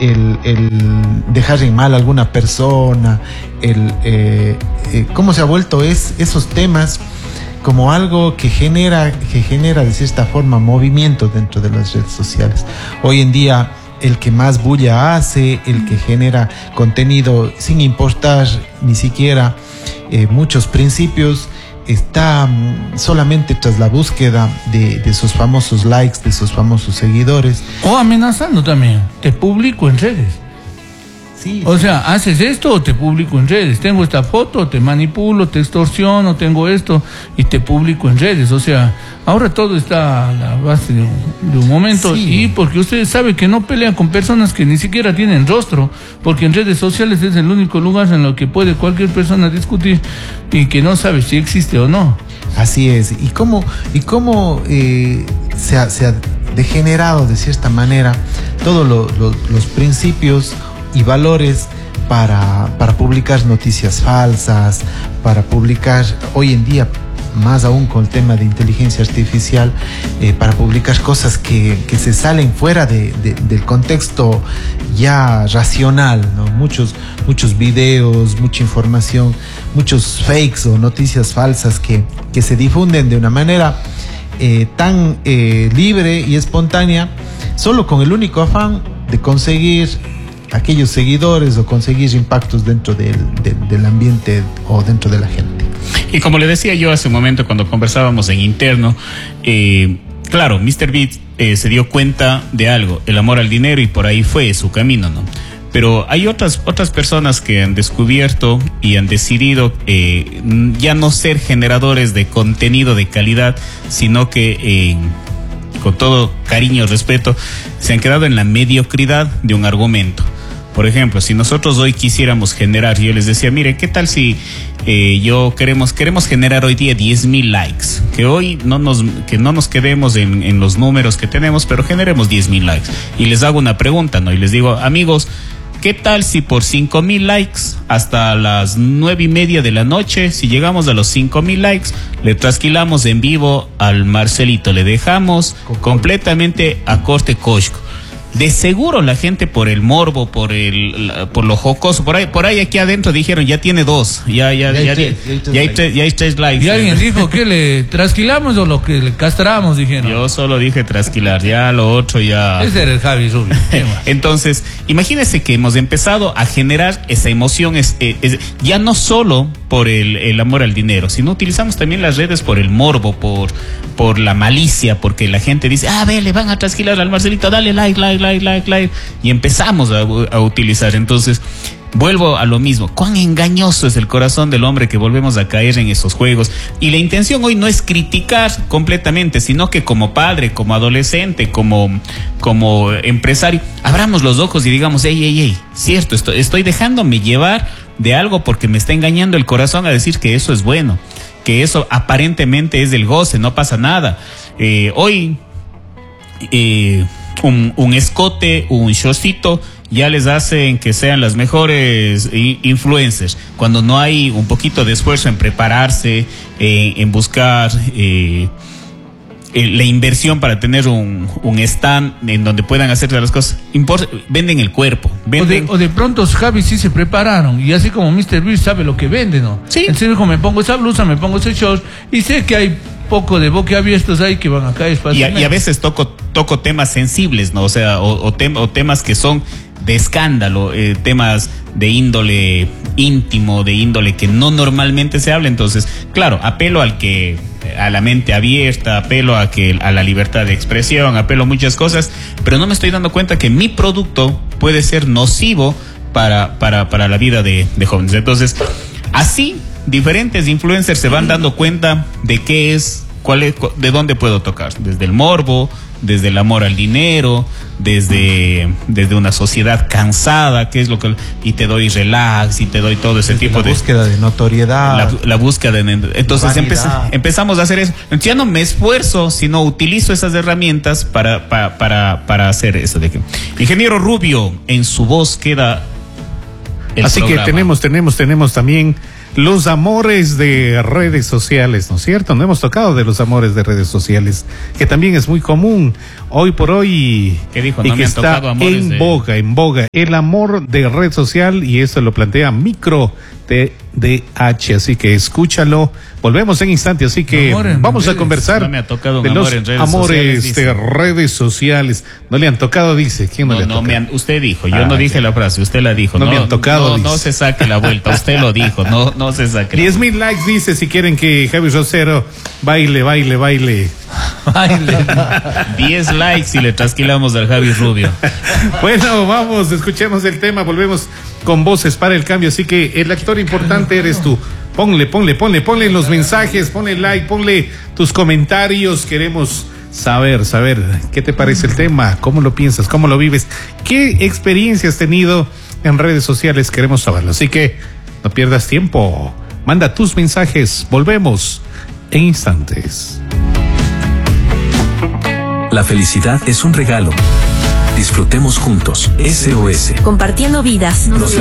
el dejar en mal a alguna persona, cómo se ha vuelto esos temas como algo que genera de cierta forma movimiento dentro de las redes sociales. Hoy en día el que más bulla hace, el que genera contenido sin importar ni siquiera muchos principios, está solamente tras la búsqueda de sus famosos likes, de sus famosos seguidores. O amenazando también, te publico en redes. Sí, o sea, haces esto o te publico en redes. Tengo esta foto, te manipulo, te extorsiono, tengo esto y te publico en redes. O sea, ahora todo está a la base de un momento. Sí. Y porque ustedes saben que no pelean con personas que ni siquiera tienen rostro, porque en redes sociales es el único lugar en el que puede cualquier persona discutir y que no sabe si existe o no. Así es. ¿Y cómo se ha degenerado de cierta manera todos los principios y valores para publicar noticias falsas, para publicar hoy en día, más aún con el tema de inteligencia artificial, para publicar cosas que se salen fuera del contexto ya racional, ¿no? Muchos videos, mucha información, muchos fakes o noticias falsas que se difunden de una manera tan libre y espontánea, solo con el único afán de conseguir aquellos seguidores o conseguir impactos dentro del ambiente o dentro de la gente. Y como le decía yo hace un momento cuando conversábamos en interno, claro, MrBeast se dio cuenta de algo, el amor al dinero, y por ahí fue su camino, ¿no? Pero hay otras personas que han descubierto y han decidido ya no ser generadores de contenido de calidad, sino que con todo cariño y respeto se han quedado en la mediocridad de un argumento. Por ejemplo, si nosotros hoy quisiéramos generar, yo les decía, mire, ¿qué tal si queremos generar hoy día 10,000 likes? Que hoy no nos quedemos en los números que tenemos, pero generemos 10,000 likes. Y les hago una pregunta, ¿no? Y les digo, amigos, ¿qué tal si por 5,000 likes hasta las 9:30 de la noche, si llegamos a los 5,000 likes, le trasquilamos en vivo al Marcelito, le dejamos completamente a corte Cosco? De seguro la gente, por el morbo, por lo jocoso, por ahí aquí adentro dijeron, ya tiene 2, ya hay 3 likes. Y alguien dijo que le trasquilamos o lo que le castramos, dijeron. Yo solo dije trasquilar, ya lo otro ya. Ese era el Javi Rubio. Entonces, imagínense que hemos empezado a generar esa emoción, ya no solo por el amor al dinero, sino utilizamos también las redes por el morbo, por la malicia, porque la gente dice, ve, le van a trasquilar al Marcelito, dale like, y empezamos a utilizar. Entonces, vuelvo a lo mismo, cuán engañoso es el corazón del hombre que volvemos a caer en esos juegos. Y la intención hoy no es criticar completamente, sino que como padre, como adolescente, como empresario, abramos los ojos y digamos, hey, cierto, estoy dejándome llevar de algo porque me está engañando el corazón a decir que eso es bueno, que eso aparentemente es del goce, no pasa nada. Hoy un escote, un shortcito, ya les hacen que sean las mejores influencers, cuando no hay un poquito de esfuerzo en prepararse, en buscar la inversión para tener un stand en donde puedan hacer las cosas. Venden el cuerpo. O de pronto, Javi, sí se prepararon, y así como MrBeast sabe lo que vende, ¿no? Sí. Entonces dijo, me pongo esa blusa, me pongo ese short, y sé que hay poco de boquiabiertos ahí que van a caer fácilmente. Y a veces toco temas sensibles, ¿no? O sea, o temas que son de escándalo, temas de índole íntimo, de índole que no normalmente se habla. Entonces, claro, apelo a la mente abierta, apelo a la libertad de expresión, apelo a muchas cosas, pero no me estoy dando cuenta que mi producto puede ser nocivo para la vida de jóvenes. Entonces, así diferentes influencers se van dando cuenta de qué es, de dónde puedo tocar, desde el morbo, desde el amor al dinero, desde una sociedad cansada, que es lo que, y te doy relax, y te doy todo ese desde tipo de búsqueda de notoriedad, la búsqueda de, entonces empezamos a hacer eso. Entonces ya no me esfuerzo, sino utilizo esas herramientas para hacer eso. Ingeniero Rubio, en su voz queda el así programa. Que tenemos también los amores de redes sociales, ¿no es cierto? No hemos tocado de los amores de redes sociales, que también es muy común hoy por hoy. ¿Qué dijo? Y No que me han está tocado amores en boga. El amor de red social, y esto lo plantea Micro TDH, así que escúchalo. Volvemos en instante, así que vamos a conversar no me ha tocado un de los amor en redes amores sociales, de redes sociales. No le han tocado, dice. ¿Quién no le ha tocado? Usted dijo, yo no dije la frase, usted la dijo. No me han tocado, no se saque la vuelta, usted lo dijo, no se saque. 10,000 likes, dice, si quieren que Javi Rosero baile. Baile. 10 likes y le trasquilamos al Javi Rubio. Bueno, vamos, escuchemos el tema, volvemos con Voces para el Cambio, así que el actor importante eres tú. Ponle los mensajes, ponle like, ponle tus comentarios, queremos saber qué te parece el tema, cómo lo piensas, cómo lo vives, qué experiencia has tenido en redes sociales, queremos saberlo, así que no pierdas tiempo, manda tus mensajes, volvemos en instantes. La felicidad es un regalo. Disfrutemos juntos. SOS. Compartiendo vidas. Nos